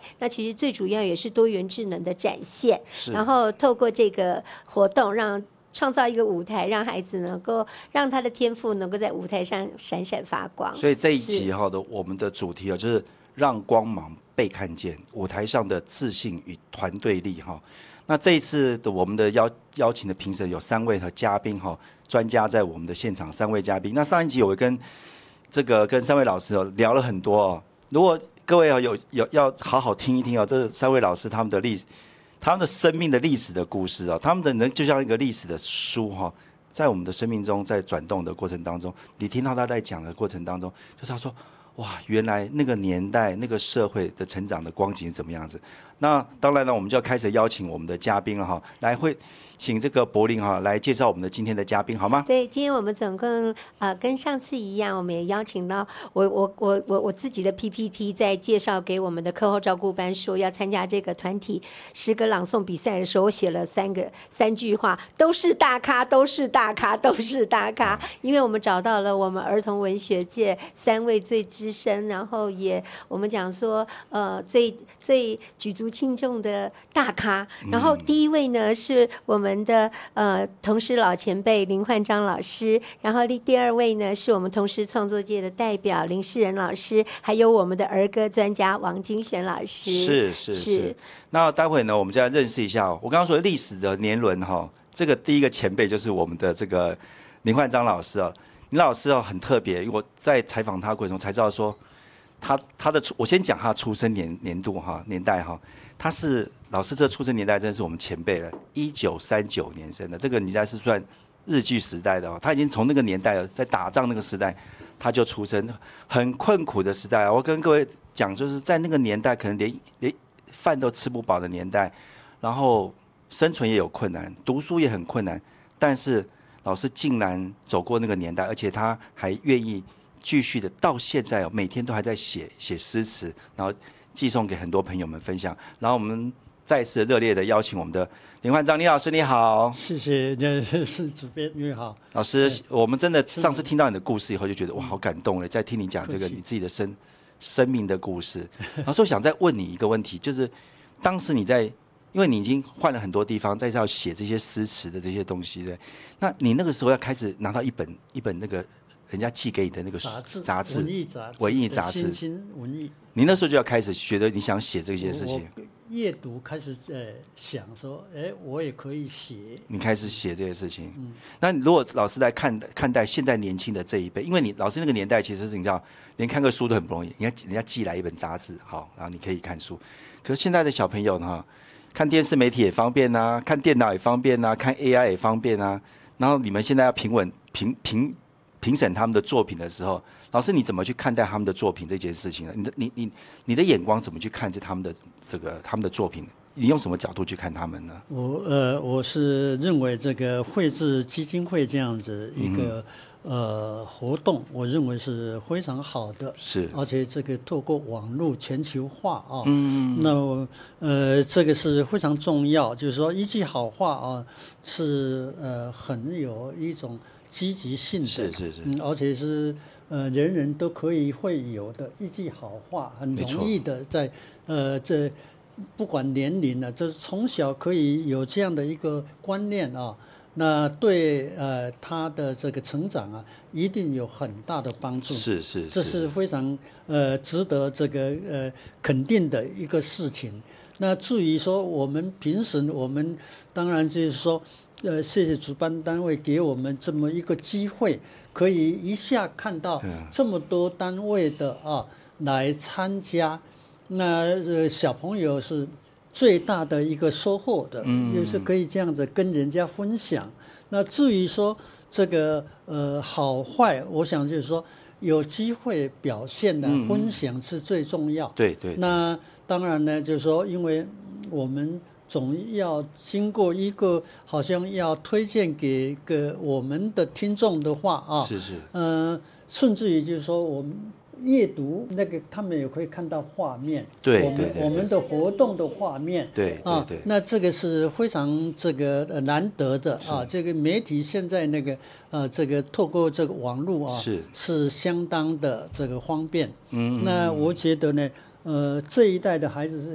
那其实最主要也是多元智能的展现，然后透过这个活动创造一个舞台，让孩子能够让他的天赋能够在舞台上闪闪发光。 所以这一集我们的主题就是让光芒被看见，舞台上的自信与团队力哈。那这一次的我们的邀请的评审有3位和嘉宾哈，专家在我们的现场3位嘉宾。那上一集我跟3位老师聊了很多哦，如果各位有要好好听一听哦，这3位老师他们的生命的历史的故事哦，他们的人就像一个历史的书哈，在我们的生命中在转动的过程当中，你听到他在讲的过程当中，就是他说哇，原来那个年代那个社会的成长的光景是怎么样子。那当然了，我们就要开始邀请我们的嘉宾了哈，来会请这个柏霖哈来介绍我们的今天的嘉宾好吗？ 对，今天我们总共跟上次一样，我们也邀请到我自己的 PPT 在介绍给我们的课后照顾班说要参加这个团体诗歌朗诵比赛的时候，我写了三句话，都是大咖，都是大咖，都是大咖。因为我们找到了我们儿童文学界3位最资深，然后也我们讲说最举足轻重的大咖。然后第一位呢是我们的同时老前辈林焕章老师，然后第2位呢是我们同时创作界的代表林世仁老师，还有我们的儿歌专家王金璇老师。 是。那待会呢，我们就来认识一下我刚刚说的历史的年轮哈。这个第一个前辈就是我们的这个林焕章老师林老师很特别，因为我在采访他过程中才知道说，我先讲他的出生年代他是老师这出生年代真的是我们前辈了，1939年生的，这个你在是算日据时代的他已经从那个年代在打仗那个时代他就出生，很困苦的时代我跟各位讲，就是在那个年代可能连饭都吃不饱的年代，然后生存也有困难，读书也很困难，但是老师竟然走过那个年代，而且他还愿意继续的到现在每天都还在写诗词，然后寄送给很多朋友们分享。然后我们再一次热烈的邀请我们的林焕章林老师，你好。 谢谢，是主编你好。 老师，我们真的上次听到你的故事以后就觉得哇好感动了，在听你讲这个你自己的生命的故事。老师，我想再问你一个问题，就是当时因为你已经换了很多地方，再要写这些诗词的这些东西的，那你那个时候要开始拿到一本那个人家寄给你的那个杂志文艺杂志新文艺， 你那时候就要开始觉得你想写这件事情。 我阅读开始想说，我也可以写。 你开始写这些事情。那如果老师来看待现在年轻的这一辈，因为你老师那个年代其实是你知道，连看个书都很不容易，人家寄来一本杂志，好，然后你可以看书。可是现在的小朋友呢，看电视媒体也方便啊，看电脑也方便啊，看 AI 也方便啊。然后你们现在要评审他们的作品的时候，老师你怎么去看待他们的作品这件事情呢？你的眼光怎么去看他们的作品？你用什么角度去看他们呢？ 我是认为这个绘制基金会这样子一个活动，我认为是非常好的， 是， 而且这个透过网络全球化那这个是非常重要，就是说一句好话是很有一种积极性的， 是， 而且是人人都会有的一句好话，很容易的在这不管年龄呢，就是从小可以有这样的一个观念那对他的这个成长一定有很大的帮助。 是， 这是非常值得这个肯定的一个事情。那至于说我们评审，我们当然就是说谢谢主办单位给我们这么一个机会，可以一下看到这么多单位的来参加。那小朋友是最大的一个收获的，就是可以这样子跟人家分享。那至于说这个好坏，我想就是说有机会表现的分享是最重要。 对。 那当然呢，就是说，因为我们总要经过一个好像要推荐给我们的听众的话是， 甚至于就是说我们阅读那个，他们也可以看到画面， 对， 我们的活动的画面， 对， 那这个是非常这个难得的这个媒体现在那个这个透过这个网络是相当的这个方便。那我觉得呢，这一代的孩子是